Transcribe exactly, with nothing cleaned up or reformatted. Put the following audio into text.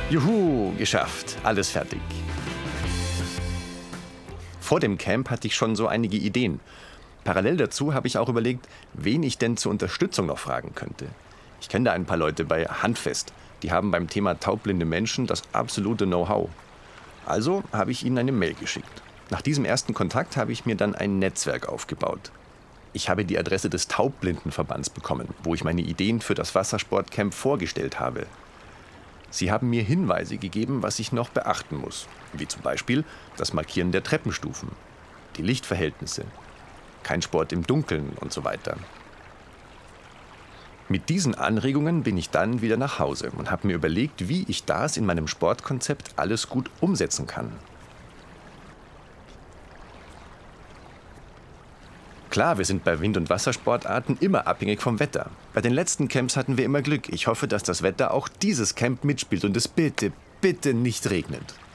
Juhu, geschafft, alles fertig. Vor dem Camp hatte ich schon so einige Ideen. Parallel dazu habe ich auch überlegt, wen ich denn zur Unterstützung noch fragen könnte. Ich kenne da ein paar Leute bei Handfest. Die haben beim Thema taubblinde Menschen das absolute Know-how. Also habe ich ihnen eine Mail geschickt. Nach diesem ersten Kontakt habe ich mir dann ein Netzwerk aufgebaut. Ich habe die Adresse des Taubblindenverbands bekommen, wo ich meine Ideen für das Wassersportcamp vorgestellt habe. Sie haben mir Hinweise gegeben, was ich noch beachten muss, wie zum Beispiel das Markieren der Treppenstufen, die Lichtverhältnisse, kein Sport im Dunkeln und so weiter. Mit diesen Anregungen bin ich dann wieder nach Hause und habe mir überlegt, wie ich das in meinem Sportkonzept alles gut umsetzen kann. Klar, wir sind bei Wind- und Wassersportarten immer abhängig vom Wetter. Bei den letzten Camps hatten wir immer Glück. Ich hoffe, dass das Wetter auch dieses Camp mitspielt und es bitte, bitte nicht regnet.